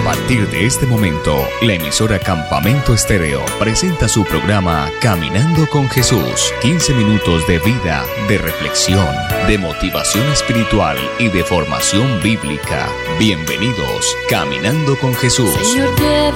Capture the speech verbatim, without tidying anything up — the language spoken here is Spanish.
partir de este momento, la emisora Campamento Estéreo presenta su programa Caminando con Jesús. quince minutos de vida, de reflexión, de motivación espiritual y de formación bíblica. Bienvenidos, Caminando con Jesús. Señor,